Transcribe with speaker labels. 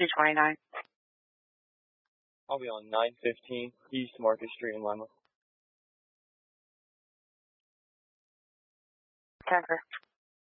Speaker 1: 229.
Speaker 2: I'll be on 915 East Market Street in Lima.
Speaker 1: Denver.